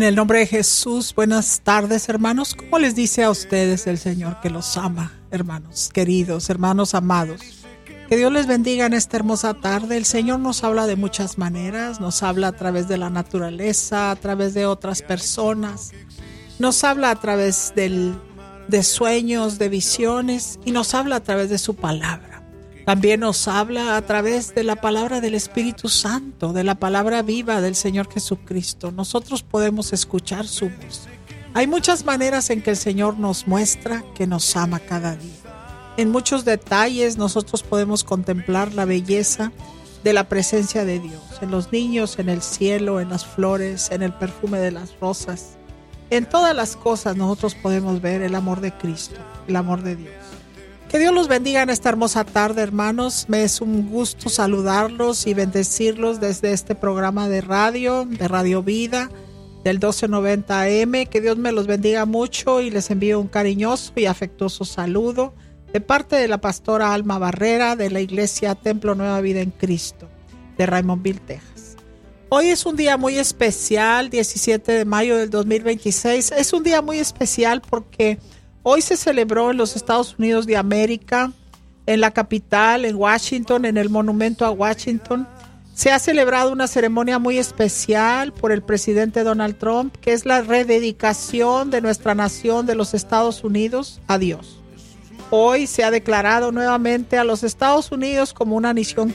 En el nombre de Jesús, buenas tardes, hermanos. ¿Cómo les dice a ustedes el Señor que los ama, hermanos queridos, hermanos amados? Que Dios les bendiga en esta hermosa tarde. El Señor nos habla de muchas maneras. Nos habla a través de la naturaleza, a través de otras personas. Nos habla a través de sueños, de visiones, y nos habla a través de su palabra. También nos habla a través de la palabra del Espíritu Santo, de la palabra viva del Señor Jesucristo. Nosotros podemos escuchar su voz. Hay muchas maneras en que el Señor nos muestra que nos ama cada día. En muchos detalles nosotros podemos contemplar la belleza de la presencia de Dios. En los niños, en el cielo, en las flores, en el perfume de las rosas. En todas las cosas nosotros podemos ver el amor de Cristo, el amor de Dios. Que Dios los bendiga en esta hermosa tarde, hermanos. Me es un gusto saludarlos y bendecirlos desde este programa de Radio Vida, del 1290 AM. Que Dios me los bendiga mucho y les envío un cariñoso y afectuoso saludo de parte de la pastora Alma Barrera de la Iglesia Templo Nueva Vida en Cristo, de Raymondville, Texas. Hoy es un día muy especial, 17 de mayo del 2026. Es un día muy especial porque hoy se celebró en los Estados Unidos de América, en la capital, en Washington, en el monumento a Washington. Se ha celebrado una ceremonia muy especial por el presidente Donald Trump, que es la rededicación de nuestra nación de los Estados Unidos a Dios. Hoy se ha declarado nuevamente a los Estados Unidos como una nación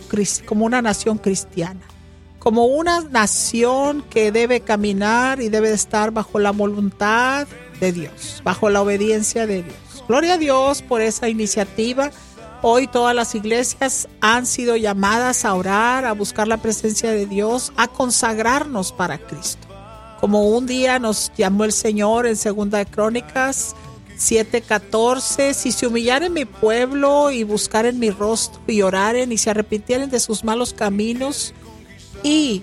cristiana, como una nación que debe caminar y debe estar bajo la voluntad de Dios, bajo la obediencia de Dios. Gloria a Dios por esa iniciativa. Hoy todas las iglesias han sido llamadas a orar, a buscar la presencia de Dios, a consagrarnos para Cristo. Como un día nos llamó el Señor en 2 de Crónicas 7:14, si se humillaren mi pueblo y buscaren mi rostro y oraren y se arrepintieren de sus malos caminos y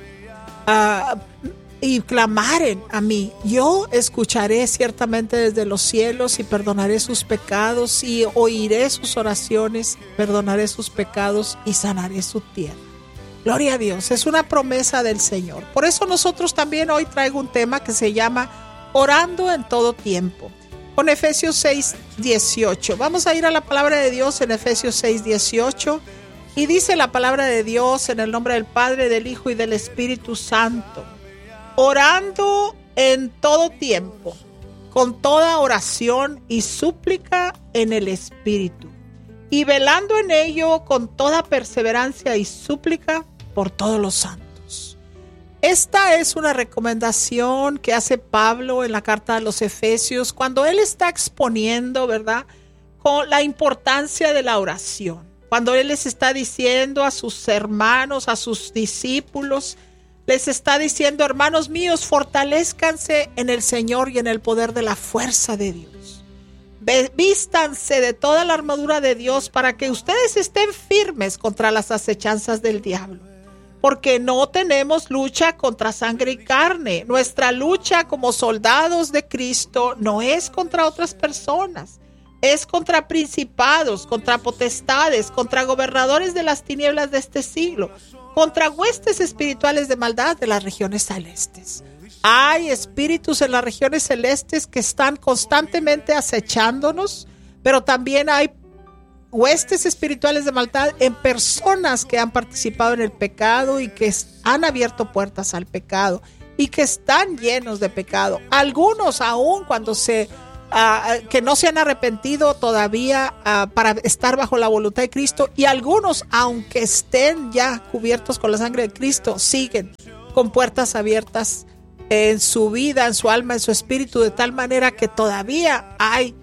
clamaren a mí, yo escucharé ciertamente desde los cielos y perdonaré sus pecados y oiré sus oraciones, perdonaré sus pecados y sanaré su tierra. Gloria a Dios, es una promesa del Señor. Por eso nosotros también hoy traigo un tema que se llama Orando en todo tiempo, con Efesios 6:18. Vamos a ir a la palabra de Dios en Efesios 6:18 y dice la palabra de Dios en el nombre del Padre, del Hijo y del Espíritu Santo. Orando en todo tiempo, con toda oración y súplica en el Espíritu, y velando en ello con toda perseverancia y súplica por todos los santos. Esta es una recomendación que hace Pablo en la carta a los Efesios, cuando él está exponiendo, ¿verdad?, con la importancia de la oración. Cuando él les está diciendo a sus hermanos, a sus discípulos, les está diciendo, hermanos míos, fortalezcanse en el Señor y en el poder de la fuerza de Dios. Vístanse de toda la armadura de Dios para que ustedes estén firmes contra las acechanzas del diablo. Porque no tenemos lucha contra sangre y carne. Nuestra lucha como soldados de Cristo no es contra otras personas. Es contra principados, contra potestades, contra gobernadores de las tinieblas de este siglo, contra huestes espirituales de maldad de las regiones celestes. Hay espíritus en las regiones celestes que están constantemente acechándonos, pero también hay huestes espirituales de maldad en personas que han participado en el pecado y que han abierto puertas al pecado y que están llenos de pecado. Algunos aún cuando que no se han arrepentido todavía para estar bajo la voluntad de Cristo, y algunos, aunque estén ya cubiertos con la sangre de Cristo, siguen con puertas abiertas en su vida, en su alma, en su espíritu, de tal manera que todavía hay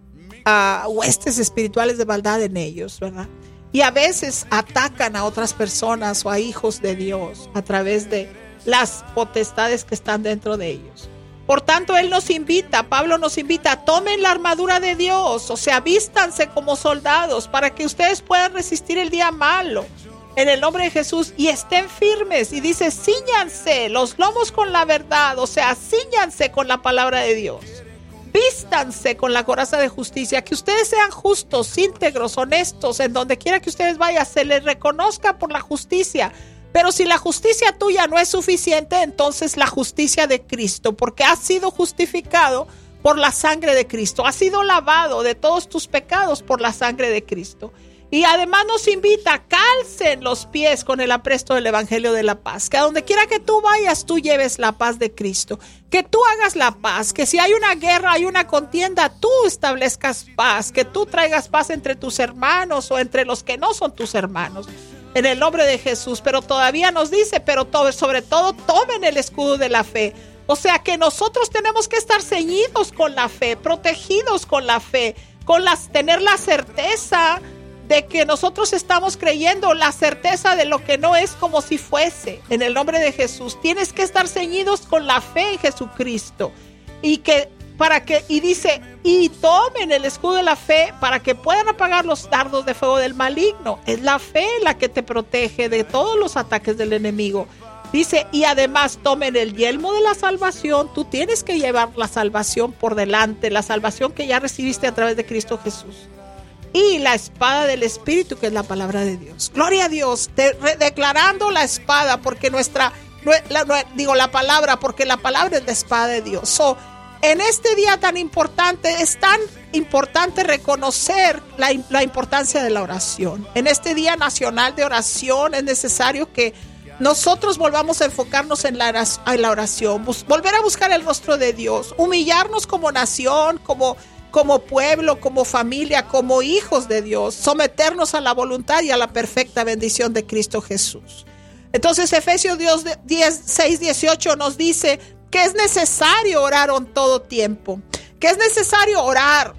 huestes espirituales de maldad en ellos, ¿verdad? Y a veces atacan a otras personas o a hijos de Dios a través de las potestades que están dentro de ellos. Por tanto, Pablo nos invita, tomen la armadura de Dios, o sea, vístanse como soldados para que ustedes puedan resistir el día malo en el nombre de Jesús y estén firmes. Y dice, cíñanse los lomos con la verdad, o sea, cíñanse con la palabra de Dios. Vístanse con la coraza de justicia, que ustedes sean justos, íntegros, honestos, en donde quiera que ustedes vayan, se les reconozca por la justicia. Pero si la justicia tuya no es suficiente, entonces la justicia de Cristo, porque has sido justificado por la sangre de Cristo, has sido lavado de todos tus pecados por la sangre de Cristo. Y además nos invita, calcen los pies con el apresto del evangelio de la paz, que a donde quiera que tú vayas, tú lleves la paz de Cristo, que tú hagas la paz, que si hay una guerra, hay una contienda, tú establezcas paz, que tú traigas paz entre tus hermanos o entre los que no son tus hermanos, en el nombre de Jesús. Pero todavía nos dice, pero sobre todo tomen el escudo de la fe. O sea que nosotros tenemos que estar ceñidos con la fe, protegidos con la fe, tener la certeza de que nosotros estamos creyendo, la certeza de lo que no es como si fuese, en el nombre de Jesús. Tienes que estar ceñidos con la fe en Jesucristo, y dice, y tomen el escudo de la fe para que puedan apagar los dardos de fuego del maligno. Es la fe la que te protege de todos los ataques del enemigo. Dice, y además tomen el yelmo de la salvación. Tú tienes que llevar la salvación por delante, la salvación que ya recibiste a través de Cristo Jesús. Y la espada del Espíritu, que es la palabra de Dios. Gloria a Dios, declarando la espada, porque la palabra, porque la palabra es la espada de Dios. En este día tan importante, es tan importante reconocer la importancia de la oración. En este día nacional de oración es necesario que nosotros volvamos a enfocarnos en la oración, volver a buscar el rostro de Dios, humillarnos como nación, como pueblo, como familia, como hijos de Dios, someternos a la voluntad y a la perfecta bendición de Cristo Jesús. Entonces Efesios 6:18 nos dice que es necesario orar en todo tiempo, que es necesario orar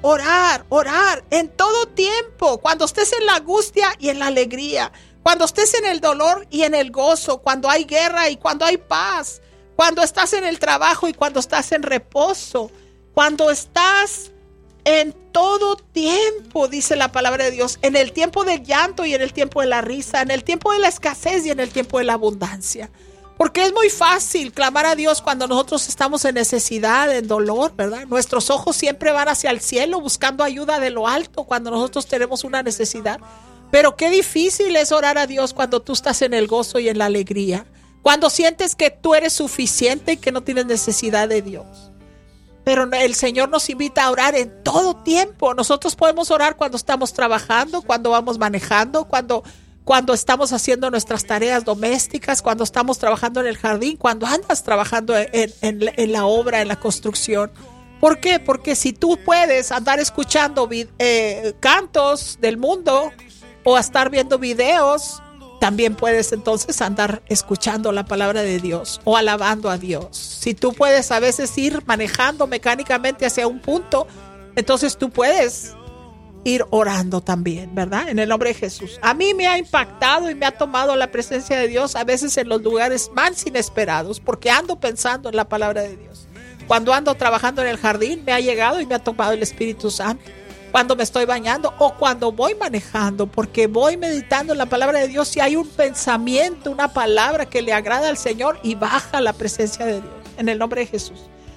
en todo tiempo, cuando estés en la angustia y en la alegría, cuando estés en el dolor y en el gozo, cuando hay guerra y cuando hay paz, cuando estás en el trabajo y cuando estás en reposo, cuando estás en todo tiempo, dice la palabra de Dios, en el tiempo del llanto y en el tiempo de la risa, en el tiempo de la escasez y en el tiempo de la abundancia. Porque es muy fácil clamar a Dios cuando nosotros estamos en necesidad, en dolor, ¿verdad? Nuestros ojos siempre van hacia el cielo buscando ayuda de lo alto cuando nosotros tenemos una necesidad. Pero qué difícil es orar a Dios cuando tú estás en el gozo y en la alegría, cuando sientes que tú eres suficiente y que no tienes necesidad de Dios. Pero el Señor nos invita a orar en todo tiempo. Nosotros podemos orar cuando estamos trabajando, cuando vamos manejando, cuando estamos haciendo nuestras tareas domésticas, cuando estamos trabajando en el jardín, cuando andas trabajando en la obra, en la construcción. ¿Por qué? Porque si tú puedes andar escuchando cantos del mundo o estar viendo videos, también puedes entonces andar escuchando la palabra de Dios o alabando a Dios. Si tú puedes a veces ir manejando mecánicamente hacia un punto, entonces tú puedes ir orando también, ¿verdad? En el nombre de Jesús. A mí me ha impactado y me ha tomado la presencia de Dios a veces en los lugares más inesperados, porque ando pensando en la palabra de Dios. Cuando ando trabajando en el jardín, me ha llegado y me ha tomado el Espíritu Santo. Cuando me estoy bañando o cuando voy manejando, porque voy meditando en la palabra de Dios y hay un pensamiento, una palabra que le agrada al Señor y baja la presencia de Dios en el nombre de Jesús.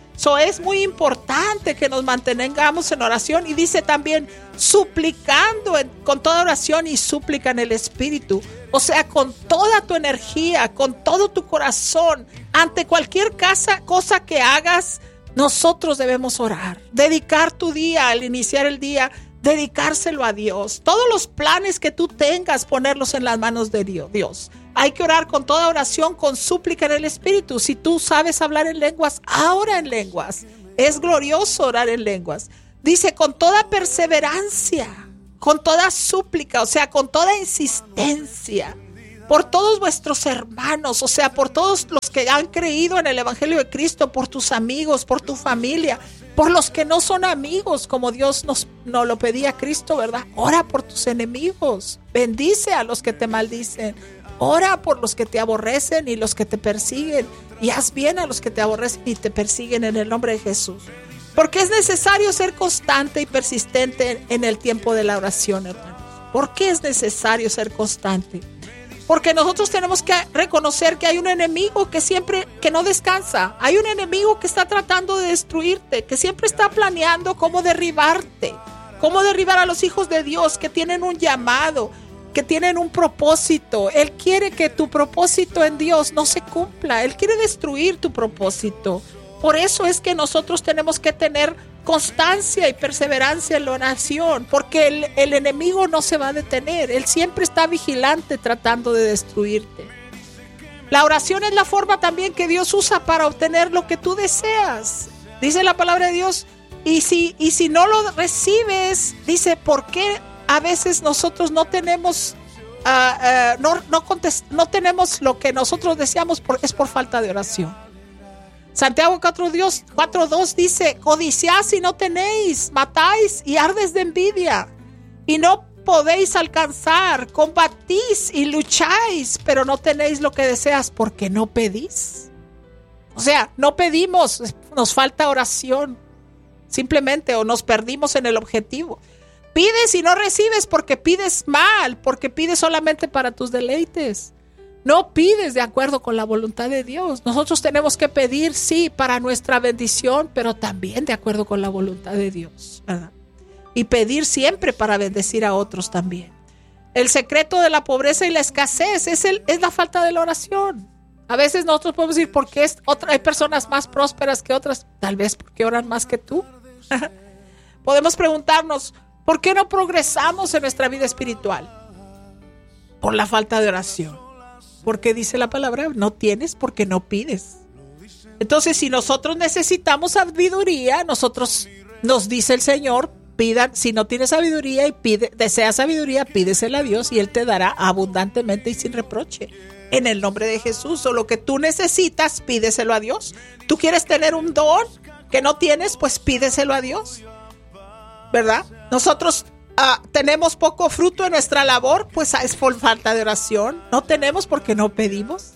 Es muy importante que nos mantengamos en oración, y dice también suplicando con toda oración y súplica en el Espíritu. O sea, con toda tu energía, con todo tu corazón, ante cualquier cosa que hagas. Nosotros debemos orar, dedicar tu día, al iniciar el día, dedicárselo a Dios. Todos los planes que tú tengas, ponerlos en las manos de Dios. Hay que orar con toda oración, con súplica en el Espíritu. Si tú sabes hablar en lenguas, ora en lenguas. Es glorioso orar en lenguas. Dice, con toda perseverancia, con toda súplica, o sea, con toda insistencia. Por todos vuestros hermanos, o sea, por todos los que han creído en el Evangelio de Cristo, por tus amigos, por tu familia, por los que no son amigos, como Dios nos lo pedía Cristo, ¿verdad? Ora por tus enemigos, bendice a los que te maldicen, ora por los que te aborrecen y los que te persiguen, y haz bien a los que te aborrecen y te persiguen en el nombre de Jesús. Porque es necesario ser constante y persistente en el tiempo de la oración, hermanos. ¿Por qué es necesario ser constante? Porque nosotros tenemos que reconocer que hay un enemigo que no descansa. Hay un enemigo que está tratando de destruirte, que siempre está planeando cómo derribarte, cómo derribar a los hijos de Dios que tienen un llamado. que tienen un propósito. Él quiere que tu propósito en Dios no se cumpla. Él quiere destruir tu propósito. Por eso es que nosotros tenemos que tener constancia y perseverancia en la oración, porque el enemigo no se va a detener. Él siempre está vigilante tratando de destruirte. La oración es la forma también que Dios usa para obtener lo que tú deseas. Dice la palabra de Dios, y si no lo recibes, dice, ¿por qué a veces nosotros no tenemos no tenemos lo que nosotros deseamos? Es por falta de oración. Santiago 4:2 dice, codiciáis y no tenéis, matáis y ardes de envidia, y no podéis alcanzar, combatís y lucháis, pero no tenéis lo que deseas porque no pedís. O sea, no pedimos, nos falta oración, simplemente, o nos perdimos en el objetivo. Pides y no recibes porque pides mal, porque pides solamente para tus deleites. No pides de acuerdo con la voluntad de Dios. Nosotros tenemos que pedir, sí, para nuestra bendición, pero también de acuerdo con la voluntad de Dios, ¿verdad? Y pedir siempre para bendecir a otros también. El secreto de la pobreza y la escasez es la falta de la oración. A veces nosotros podemos decir, ¿por qué hay personas más prósperas que otras? Tal vez porque oran más que tú. Podemos preguntarnos, ¿por qué no progresamos en nuestra vida espiritual? Por la falta de oración. Porque dice la palabra, no tienes porque no pides. Entonces, si nosotros necesitamos sabiduría, nos dice el Señor, pidan, si no tienes sabiduría y deseas sabiduría, pídesela a Dios y Él te dará abundantemente y sin reproche. En el nombre de Jesús, o lo que tú necesitas, pídeselo a Dios. ¿Tú quieres tener un don que no tienes? Pues pídeselo a Dios, ¿verdad? Nosotros tenemos poco fruto en nuestra labor, pues es por falta de oración. No tenemos porque no pedimos.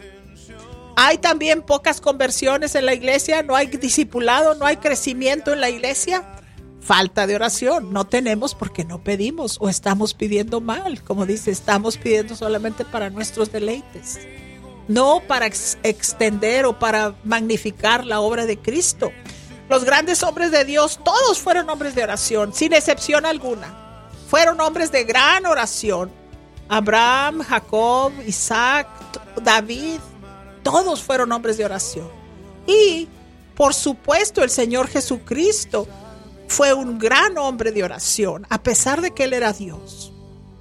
Hay también pocas conversiones en la iglesia, no hay discipulado, no hay crecimiento en la iglesia. Falta de oración. No tenemos porque no pedimos o estamos pidiendo mal. Como dice, estamos pidiendo solamente para nuestros deleites, no para extender o para magnificar la obra de Cristo. Los grandes hombres de Dios, todos fueron hombres de oración, sin excepción alguna. Fueron hombres de gran oración. Abraham, Jacob, Isaac, David, todos fueron hombres de oración. Y, por supuesto, el Señor Jesucristo fue un gran hombre de oración, a pesar de que Él era Dios.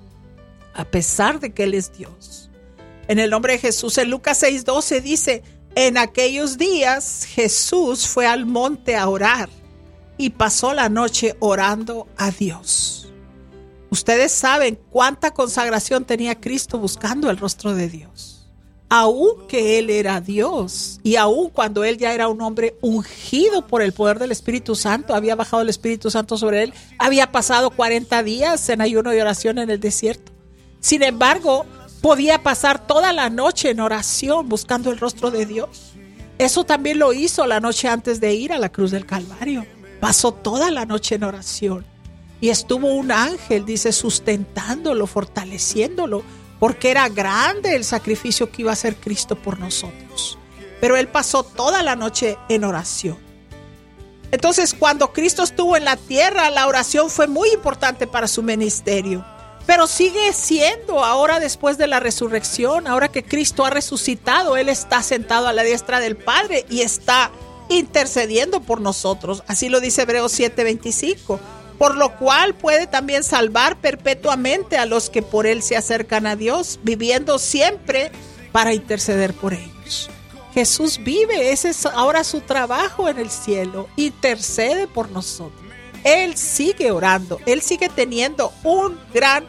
A pesar de que Él es Dios. En el nombre de Jesús, en Lucas 6:12 dice, en aquellos días Jesús fue al monte a orar y pasó la noche orando a Dios. Ustedes saben cuánta consagración tenía Cristo buscando el rostro de Dios. Aunque Él era Dios y aun cuando Él ya era un hombre ungido por el poder del Espíritu Santo, había bajado el Espíritu Santo sobre Él, había pasado 40 días en ayuno y oración en el desierto. Sin embargo, podía pasar toda la noche en oración buscando el rostro de Dios. Eso también lo hizo la noche antes de ir a la cruz del Calvario. Pasó toda la noche en oración. Y estuvo un ángel, dice, sustentándolo, fortaleciéndolo, porque era grande el sacrificio que iba a hacer Cristo por nosotros. Pero Él pasó toda la noche en oración. Entonces, cuando Cristo estuvo en la tierra, la oración fue muy importante para su ministerio. Pero sigue siendo ahora después de la resurrección, ahora que Cristo ha resucitado, Él está sentado a la diestra del Padre y está intercediendo por nosotros. Así lo dice Hebreos 7:25. Por lo cual puede también salvar perpetuamente a los que por Él se acercan a Dios, viviendo siempre para interceder por ellos. Jesús vive, ese es ahora su trabajo en el cielo, intercede por nosotros. Él sigue orando, Él sigue teniendo un gran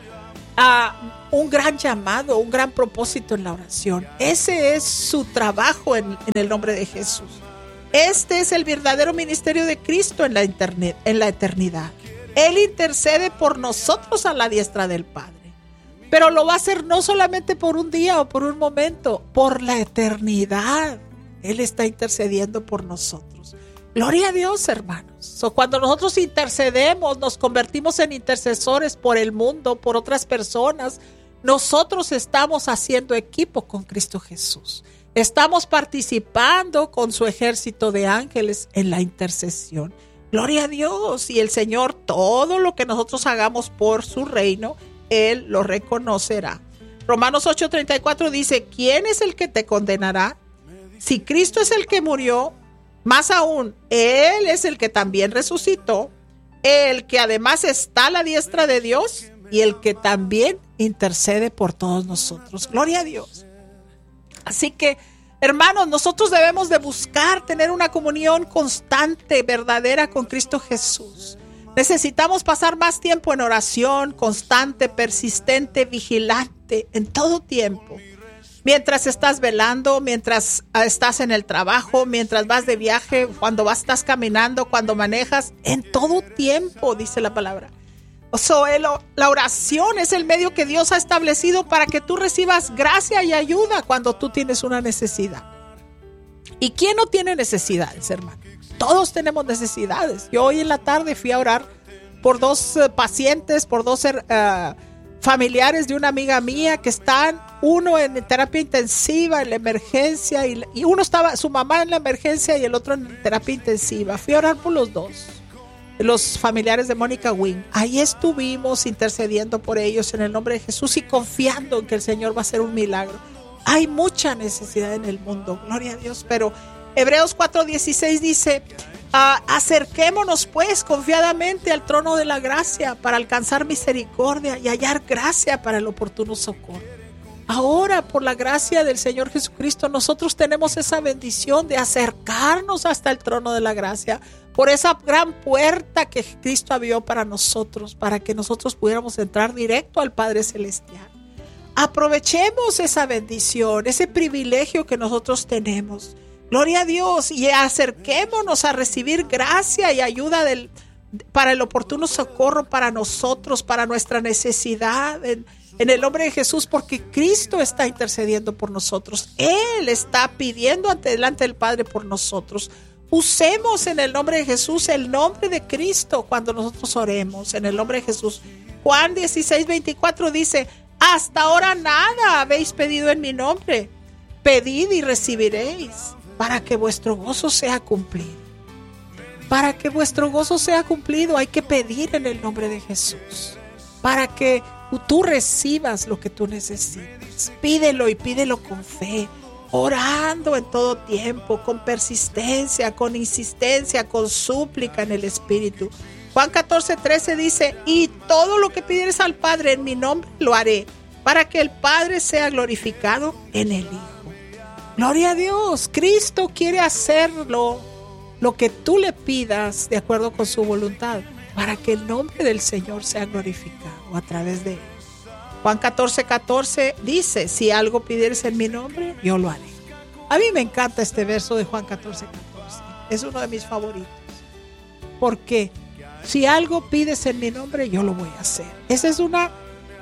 llamado, un gran propósito en la oración. Ese es su trabajo en el nombre de Jesús. Este es el verdadero ministerio de Cristo en la eternidad. Él intercede por nosotros a la diestra del Padre. Pero lo va a hacer no solamente por un día o por un momento, por la eternidad. Él está intercediendo por nosotros. Gloria a Dios, hermanos. Cuando nosotros intercedemos, nos convertimos en intercesores por el mundo, por otras personas. Nosotros estamos haciendo equipo con Cristo Jesús. Estamos participando con su ejército de ángeles en la intercesión. Gloria a Dios. Y el Señor, todo lo que nosotros hagamos por su reino, Él lo reconocerá. Romanos 8:34 dice, ¿quién es el que te condenará? Si Cristo es el que murió, más aún, Él es el que también resucitó, el que además está a la diestra de Dios y el que también intercede por todos nosotros. Gloria a Dios. Así que, hermanos, nosotros debemos de buscar tener una comunión constante, verdadera con Cristo Jesús. Necesitamos pasar más tiempo en oración, constante, persistente, vigilante, en todo tiempo. Mientras estás velando, mientras estás en el trabajo, mientras vas de viaje, cuando estás caminando, cuando manejas, en todo tiempo, dice la palabra. O sea, la oración es el medio que Dios ha establecido para que tú recibas gracia y ayuda cuando tú tienes una necesidad. ¿Y quién no tiene necesidades, hermano? Todos tenemos necesidades. Yo hoy en la tarde fui a orar por 2 pacientes, por 2 familiares de una amiga mía que están, uno en terapia intensiva, en la emergencia, y uno estaba, su mamá en la emergencia y el otro en terapia intensiva. Fui a orar por los 2, los familiares de Mónica Wynn. Ahí estuvimos intercediendo por ellos en el nombre de Jesús y confiando en que el Señor va a hacer un milagro. Hay mucha necesidad en el mundo, gloria a Dios, pero Hebreos 4:16 dice, acerquémonos pues confiadamente al trono de la gracia para alcanzar misericordia y hallar gracia para el oportuno socorro. Ahora, por la gracia del Señor Jesucristo, nosotros tenemos esa bendición de acercarnos hasta el trono de la gracia, por esa gran puerta que Cristo abrió para nosotros, para que nosotros pudiéramos entrar directo al Padre Celestial. Aprovechemos esa bendición, ese privilegio que nosotros tenemos. Gloria a Dios, y acerquémonos a recibir gracia y ayuda para el oportuno socorro para nosotros, para nuestra necesidad, en el nombre de Jesús, porque Cristo está intercediendo por nosotros. Él está pidiendo delante del Padre por nosotros. Usemos en el nombre de Jesús el nombre de Cristo cuando nosotros oremos, en el nombre de Jesús. Juan 16:24 dice, hasta ahora nada habéis pedido en mi nombre. Pedid y recibiréis, para que vuestro gozo sea cumplido. Para que vuestro gozo sea cumplido hay que pedir en el nombre de Jesús. Para que tú recibas lo que tú necesitas. Pídelo y pídelo con fe. Orando en todo tiempo, con persistencia, con insistencia, con súplica en el Espíritu. Juan 14:13 dice, y todo lo que pidieres al Padre en mi nombre lo haré, para que el Padre sea glorificado en el Hijo. Gloria a Dios, Cristo quiere hacerlo, lo que tú le pidas de acuerdo con su voluntad, para que el nombre del Señor sea glorificado a través de él. Juan 14:14 dice, si algo pidieres en mi nombre, yo lo haré. A mí me encanta este verso de Juan 14:14, es uno de mis favoritos, porque si algo pides en mi nombre, yo lo voy a hacer. Esa es una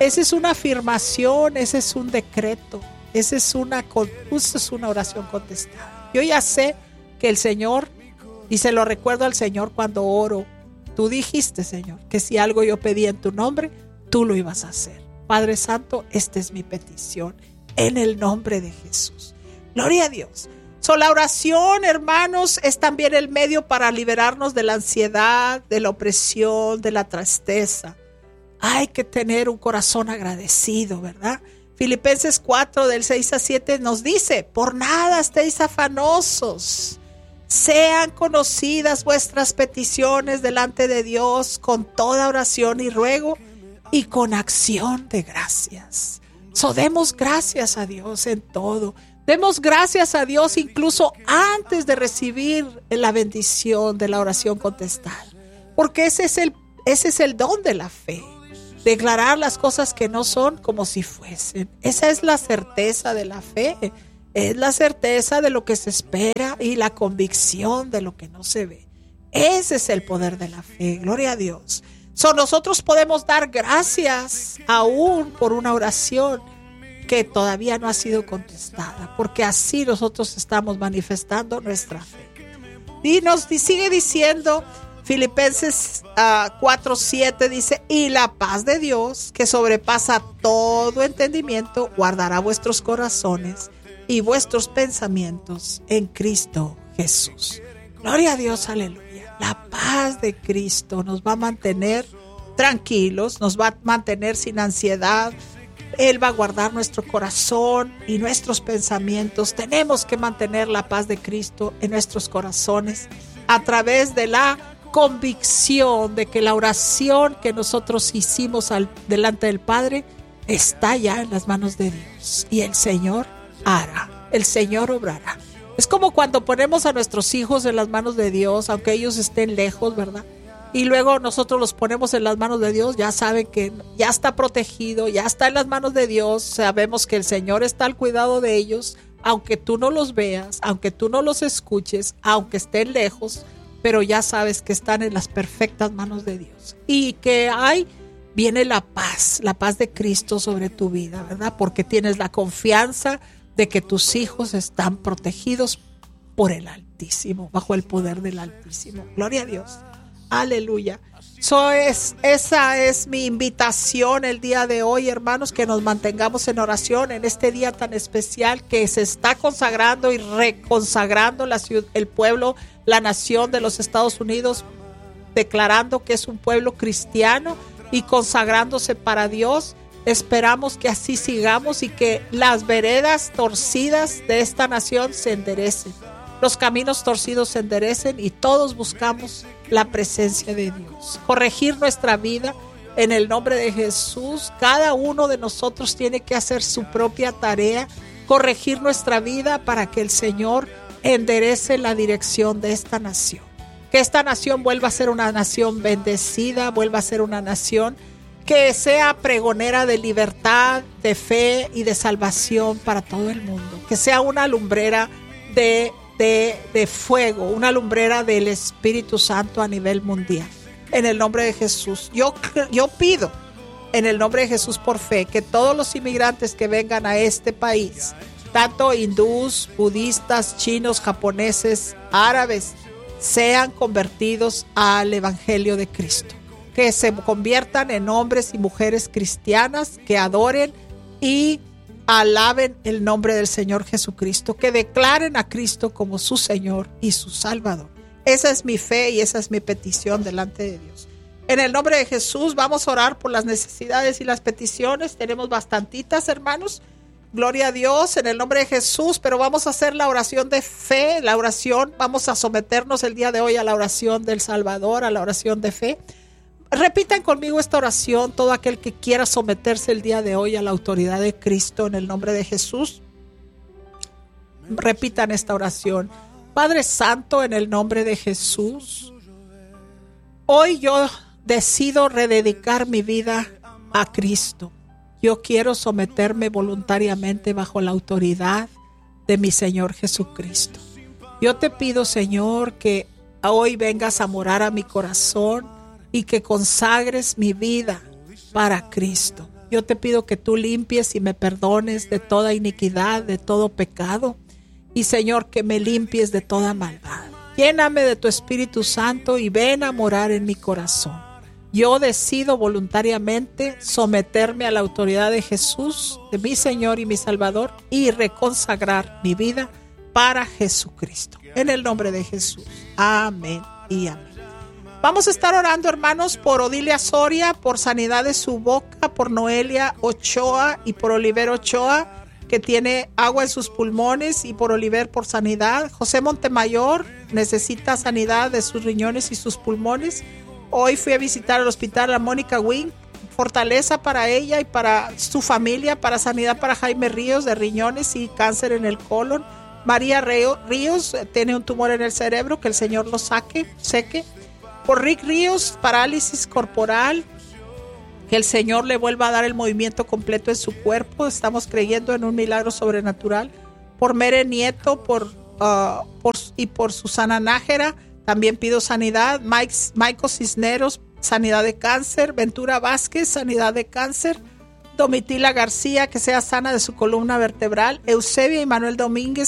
afirmación, ese es un decreto. Esa es una oración contestada. Yo ya sé que el Señor, y se lo recuerdo al Señor cuando oro, tú dijiste, Señor, que si algo yo pedía en tu nombre, tú lo ibas a hacer. Padre Santo, esta es mi petición en el nombre de Jesús. Gloria a Dios. La oración, hermanos, es también el medio para liberarnos de la ansiedad, de la opresión, de la tristeza. Hay que tener un corazón agradecido, ¿verdad? Filipenses 4, del 6-7 nos dice, por nada estéis afanosos, sean conocidas vuestras peticiones delante de Dios con toda oración y ruego y con acción de gracias. Demos gracias a Dios en todo. Demos gracias a Dios incluso antes de recibir la bendición de la oración contestada, porque ese es el don de la fe. Declarar las cosas que no son como si fuesen. Esa es la certeza de la fe. Es la certeza de lo que se espera y la convicción de lo que no se ve. Ese es el poder de la fe. Gloria a Dios. Nosotros podemos dar gracias aún por una oración que todavía no ha sido contestada, porque así nosotros estamos manifestando nuestra fe. Y nos sigue diciendo Filipenses 4:7 dice, y la paz de Dios, que sobrepasa todo entendimiento, guardará vuestros corazones y vuestros pensamientos en Cristo Jesús. Gloria a Dios, aleluya. La paz de Cristo nos va a mantener tranquilos, nos va a mantener sin ansiedad. Él va a guardar nuestro corazón y nuestros pensamientos. Tenemos que mantener la paz de Cristo en nuestros corazones a través de la convicción de que la oración que nosotros hicimos delante del Padre está ya en las manos de Dios, y el Señor hará, el Señor obrará. Es como cuando ponemos a nuestros hijos en las manos de Dios, aunque ellos estén lejos, ¿verdad? Y luego nosotros los ponemos en las manos de Dios, ya saben que ya está protegido, ya está en las manos de Dios, sabemos que el Señor está al cuidado de ellos, aunque tú no los veas, aunque tú no los escuches, aunque estén lejos, pero ya sabes que están en las perfectas manos de Dios. Y que viene la paz de Cristo sobre tu vida, ¿verdad? Porque tienes la confianza de que tus hijos están protegidos por el Altísimo, bajo el poder del Altísimo. Gloria a Dios. Aleluya. Esa es mi invitación el día de hoy, hermanos, que nos mantengamos en oración en este día tan especial que se está consagrando y reconsagrando el pueblo, la nación de los Estados Unidos, declarando que es un pueblo cristiano y consagrándose para Dios. Esperamos que así sigamos y que las veredas torcidas de esta nación se enderecen. Los caminos torcidos se enderecen y todos buscamos la presencia de Dios. Corregir nuestra vida en el nombre de Jesús. Cada uno de nosotros tiene que hacer su propia tarea, corregir nuestra vida para que el Señor enderece la dirección de esta nación. Que esta nación vuelva a ser una nación bendecida, vuelva a ser una nación que sea pregonera de libertad, de fe y de salvación para todo el mundo. Que sea una lumbrera de fuego, una lumbrera del Espíritu Santo a nivel mundial. En el nombre de Jesús. Yo pido en el nombre de Jesús por fe que todos los inmigrantes que vengan a este país, tanto hindús, budistas, chinos, japoneses, árabes, sean convertidos al Evangelio de Cristo. Que se conviertan en hombres y mujeres cristianas que adoren y alaben el nombre del Señor Jesucristo, que declaren a Cristo como su Señor y su Salvador. Esa es mi fe y esa es mi petición delante de Dios. En el nombre de Jesús vamos a orar por las necesidades y las peticiones. Tenemos bastantitas, hermanos. Gloria a Dios en el nombre de Jesús, pero vamos a hacer la oración de fe, la oración, vamos a someternos el día de hoy a la oración del Salvador, a la oración de fe. Repitan conmigo esta oración, todo aquel que quiera someterse el día de hoy a la autoridad de Cristo en el nombre de Jesús. Repitan esta oración. Padre Santo, en el nombre de Jesús, hoy yo decido rededicar mi vida a Cristo. Yo quiero someterme voluntariamente bajo la autoridad de mi Señor Jesucristo. Yo te pido, Señor, que hoy vengas a morar a mi corazón y que consagres mi vida para Cristo. Yo te pido que tú limpies y me perdones de toda iniquidad, de todo pecado. Y Señor, que me limpies de toda maldad. Lléname de tu Espíritu Santo y ven a morar en mi corazón. Yo decido voluntariamente someterme a la autoridad de Jesús, de mi Señor y mi Salvador, y reconsagrar mi vida para Jesucristo. En el nombre de Jesús. Amén y amén. Vamos a estar orando, hermanos, por Odilia Soria, por sanidad de su boca, por Noelia Ochoa y por Oliver Ochoa, que tiene agua en sus pulmones, y por Oliver por sanidad. José Montemayor necesita sanidad de sus riñones y sus pulmones. Hoy fui a visitar el hospital a Mónica Wing, fortaleza para ella y para su familia, para sanidad para Jaime Ríos de riñones y cáncer en el colon. María Ríos tiene un tumor en el cerebro, que el Señor lo seque. Por Rick Ríos, parálisis corporal, que el Señor le vuelva a dar el movimiento completo en su cuerpo. Estamos creyendo en un milagro sobrenatural. Por Mere Nieto, por Susana Nájera, también pido sanidad. Michael Cisneros, sanidad de cáncer. Ventura Vázquez, sanidad de cáncer. Domitila García, que sea sana de su columna vertebral. Eusebia y Manuel Domínguez,